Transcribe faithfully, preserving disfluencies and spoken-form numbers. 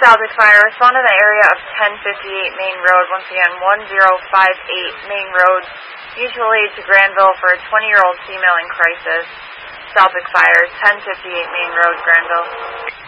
Salvic Fire, respond to the area of ten fifty-eight Main Road. Once again, one zero five eight Main Road. Mutual aid to Granville for a twenty-year-old female in crisis. Salvic Fire, ten fifty-eight Main Road, Granville.